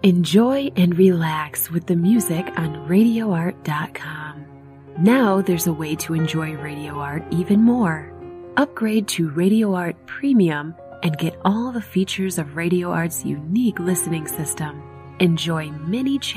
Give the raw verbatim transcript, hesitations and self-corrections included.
Enjoy and relax with the music on radio art dot com. Now there's a way to enjoy Radio Art even more. Upgrade to Radio Art Premium and get all the features of Radio Art's unique listening system. Enjoy many